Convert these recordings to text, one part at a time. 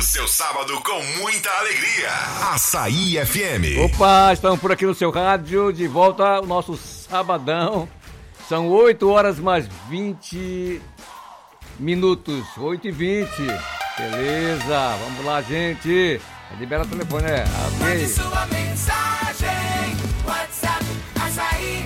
seu sábado com muita alegria. Açaí FM. Opa, estamos por aqui no seu rádio, de volta ao nosso sabadão. São 8 horas mais 20 minutos, 8h20. Beleza, vamos lá, gente. Libera o telefone, né? Mande sua mensagem, WhatsApp, Açaí.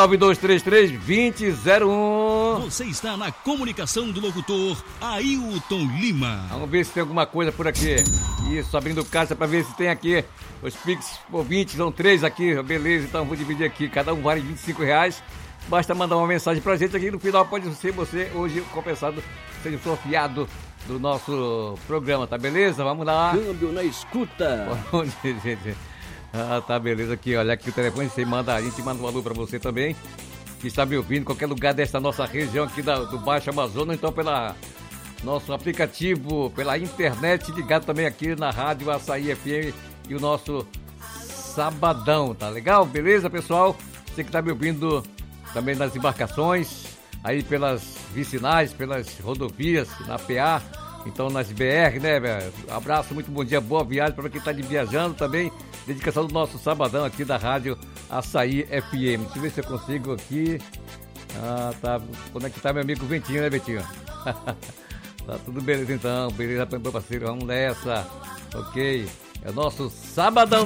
99233-2001. Você está na comunicação do locutor Ailton Lima. Vamos ver se tem alguma coisa por aqui. Isso, abrindo caixa para ver se tem aqui. Os Pix por 20, são 3 aqui. Beleza, então vou dividir aqui. Cada um vale R$25. Basta mandar uma mensagem pra gente aqui. No final pode ser você hoje compensado, seja sorteado do nosso programa, tá beleza? Vamos lá. Câmbio na escuta. Ah, tá beleza aqui, olha aqui o telefone, a gente manda um alô pra você também, que está me ouvindo em qualquer lugar desta nossa região aqui do Baixo Amazonas, então pela nosso aplicativo, pela internet, ligado também aqui na rádio Açaí FM e o nosso sabadão, tá legal? Beleza, pessoal? Você que tá me ouvindo também nas embarcações, aí pelas vicinais, pelas rodovias, na PA, então nas BR, né, velho? Abraço, muito bom dia, boa viagem para quem tá viajando também. Dedicação do nosso sabadão aqui da rádio Açaí FM. Deixa eu ver se eu consigo aqui. Ah, tá. Como é que tá meu amigo Ventinho, né, Ventinho? Tá tudo beleza então, beleza, meu parceiro, vamos nessa. Ok. É o nosso sabadão.